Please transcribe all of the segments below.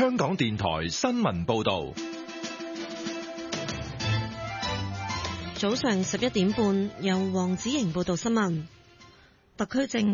香港電台新聞報道。 早上11點半，由黃子瑩報道新聞。特區政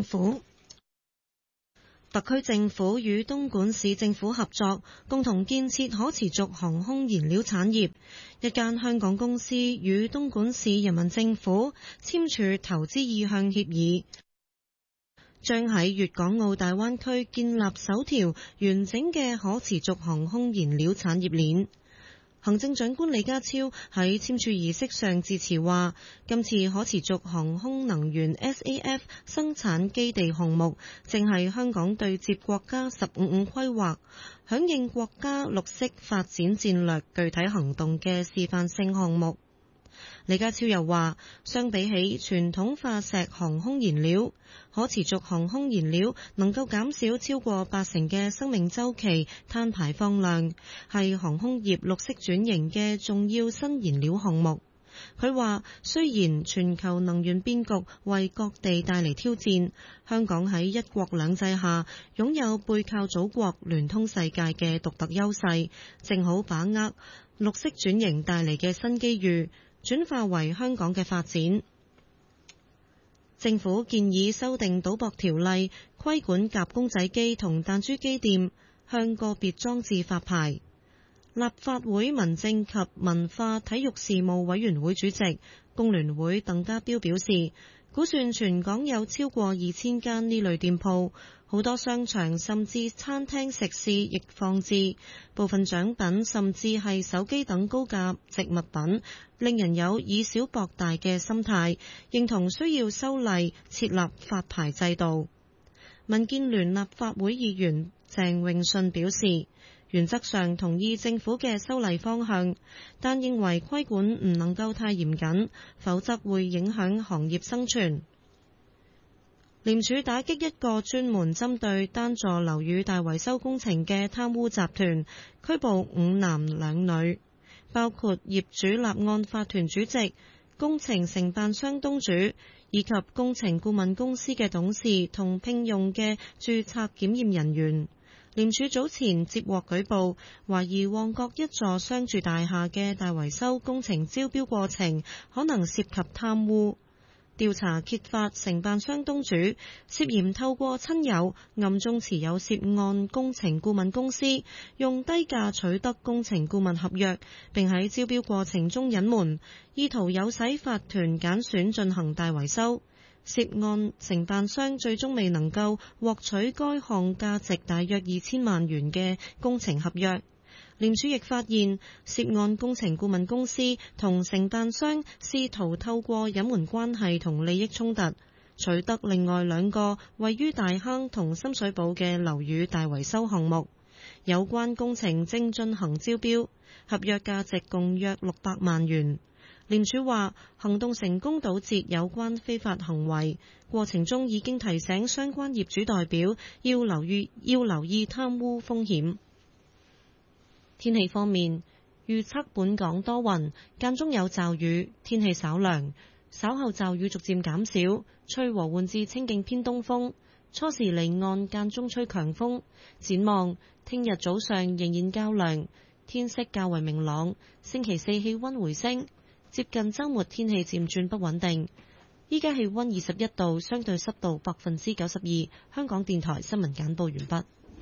府與東莞市政府合作，共同建設可持續航空燃料產業。一間香港公司與東莞市人民政府簽署投資意向協議，將喺粵港澳大灣區建立首條完整嘅可持續航空燃料產業鏈。行政長官李家超喺簽署儀式上致辭話，今次可持續航空能源 SAF 生產基地項目，正係香港對接國家15規劃，響應國家綠色發展戰略具體行動嘅示範性項目。李家超又話，相比起傳統化石航空燃料，可持續航空燃料能夠減少超過80%嘅生命週期碳排放量，係航空業綠色轉型嘅重要新燃料項目。佢話，雖然全球能源變局為各地帶嚟挑戰，香港喺一國兩制下擁有背靠祖國聯通世界嘅獨特優勢，正好把握綠色轉型帶嚟嘅新機遇，轉化為香港嘅發展。政府建議修訂賭博條例，規管夾公仔機同彈珠機店，向個別裝置發牌。立法會民政及文化體育事務委員會主席工聯會鄧家彪表示，估算全港有超過2000間呢類店鋪，好多商場甚至餐廳食肆亦放置，部分獎品甚至係手機等高價值物品，令人有以小博大嘅心態，認同需要修例設立發牌制度。民建聯立法會議員鄭泳舜表示，原則上同意政府嘅修例方向，但認為規管唔能夠太嚴謹，否則會影響行業生存。廉署打擊一個專門針對單座樓宇大維修工程嘅貪污集團，拘捕5男2女，包括業主立案法團主席、工程承辦商東主以及工程顧問公司嘅董事同聘用嘅註冊檢驗人員。廉署早前接獲舉報，懷疑旺角一座商住大廈嘅大維修工程招標過程可能涉及貪污。調查揭發承辦商東主涉嫌透過親友暗中持有涉案工程顧問公司，用低價取得工程顧問合約，並喺招標過程中隱瞞，意圖誘使法團揀選進行大維修。涉案承辦商最終未能夠獲取該項價值大約2000萬元嘅工程合約。廉署亦發現，涉案工程顧問公司同承辦商試圖透過隱瞞關係同利益衝突，取得另外2個位於大坑同深水埗嘅樓宇大維修項目。有關工程正進行招標，合約價值共約600萬元。廉署話，行動成功堵截有關非法行為，過程中已經提醒相關業主代表要留意貪污風險。天氣方面，預測本港多雲，間中有驟雨，天氣稍涼，稍後驟雨逐漸減少，吹和緩至清勁偏東風，初時離岸間中吹強風。展望聽日早上仍然較涼，天色較為明朗，星期4氣溫回升，接近週末天氣漸轉不穩定。依家氣溫21度，相對濕度92%。香港電台新聞簡報完畢。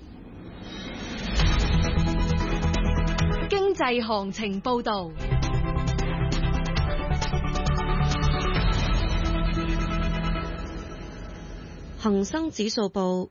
經濟行情報道。 恒生指數報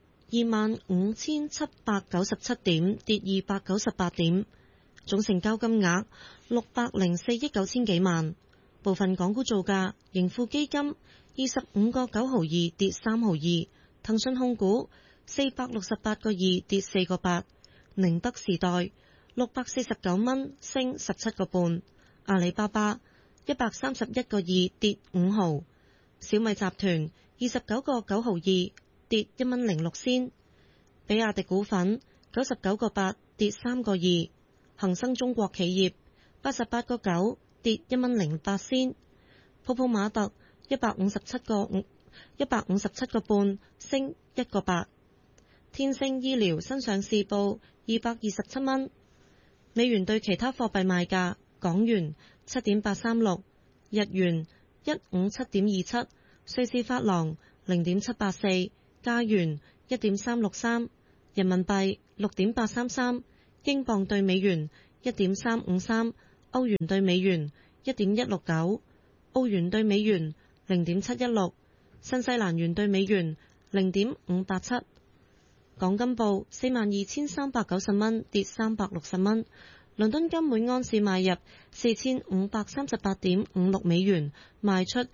25,797點，跌298點，總成交金額604億9千幾萬。部分港股造價，盈富基金25個9毫2跌3毫2，騰訊控股468個2跌4個8，寧德時代649蚊升17個半，阿里巴巴131個2跌5毫，小米集團29個9毫2跌1蚊06仙，比亞迪股份99個8跌3個2，恒生中國企業88個9跌1蚊08仙，泡泡瑪特157個半升1個8， 天星醫療新上市報227蚊。美元對其他貨幣賣價：港元7.836，日元157.27，瑞士法郎0.784，加元1.363，人民幣6.833，英鎊對美元1.353，歐元對美元1.169，澳元對美元0.716，新西蘭元對美元0.587。港金報42,390蚊，跌360蚊。倫敦金每安士買入4538.56美元，賣出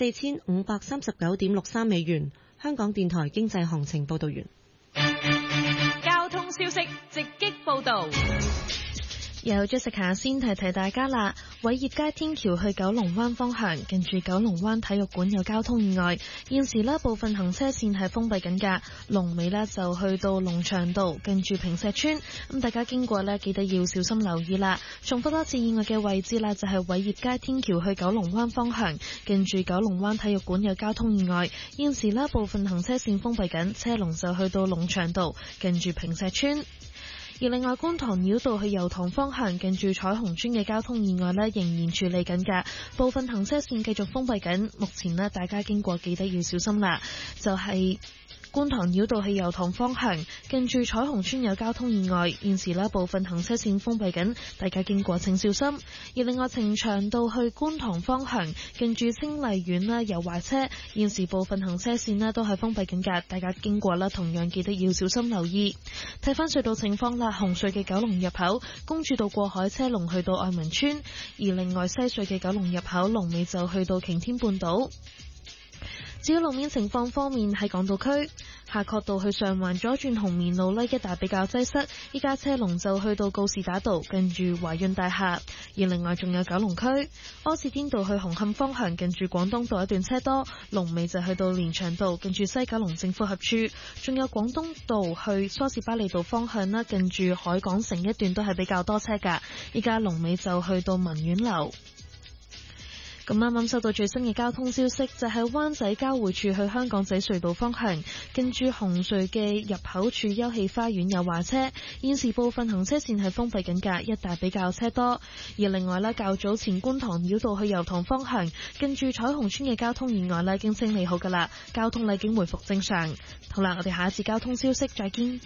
4539.63美元。香港電台經濟行情報道完。 交通消息直擊報道。 由 Jessica 先提提大家啦，偉業街天橋去九龍灣方向，近住九龍灣體育館有交通意外，現時呢部分行車線係封閉緊㗎，龍尾呢就去到龍翔道，近住坪石邨，咁大家經過呢記得要小心留意啦。重複多次意外嘅位置啦，就係偉業街天橋去九龍灣方向，近住九龍灣體育館有交通意外，現時呢部分行車線封閉緊，車龍就去到龍翔道，近住坪石邨。而另外，觀塘繞道去油塘方向，近住彩虹村嘅交通意外呢仍然處理緊㗎，部分行車線繼續封閉緊。目前呢，大家經過記得要小心啦。就係觀塘繞道去油塘方向，近住彩虹村有交通意外，現時呢部分行車線封閉緊，大家經過請小心。而另外，呈祥道去觀塘方向，近住清麗苑啦有壞車，現時部分行車線呢都係封閉緊㗎，大家經過啦同樣記得要小心留意。睇返隧道情況啦，紅隧嘅九龍入口公主道過海車龍去到愛民村，而另外西隧嘅九龍入口龍尾就去到擎天半島。至於路面情況方面，喺港島區夏慤道去上環左轉紅棉路呢一帶比較擠塞，依家車龍就去到告士打道近住華潤大廈。而另外仲有九龍區柯士甸道去紅磡方向，近住廣東道一段車多，龍尾就去到連翔道近住西九龍政府合署。仲有廣東道去梳士巴利道方向啦，近住海港城一段都係比較多車㗎，依家龍尾就去到文苑樓。咁啱啱收到最新嘅交通消息，就係灣仔交匯處去香港仔隧道方向，近住紅隧嘅入口處休憩花園有壞車，現時部分行車線係封閉緊㗎，一帶比較車多。而另外呢，較早前觀塘繞道去油塘方向，近住彩虹村嘅交通意外呢已經清理好㗎啦，交通已經回復正常。好啦，我哋下一次交通消息再見。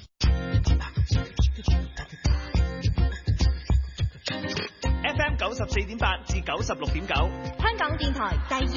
FM 94.8至96.9， 香港電台第二